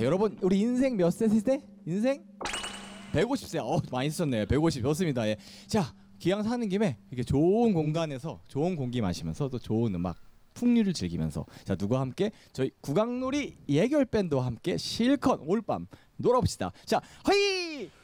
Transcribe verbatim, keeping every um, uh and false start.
여러분 우리 인생 몇 세 세대? 인생 백오십 세. 어 많이 쓰셨네요. 백오십 좋습니다. 예. 자 기왕 사는 김에 이렇게 좋은 공간에서 좋은 공기 마시면서 또 좋은 음악 풍류를 즐기면서 자 누구와 함께 저희 국악놀이 예결 밴드와 함께 실컷 올밤 놀아봅시다. 자 허이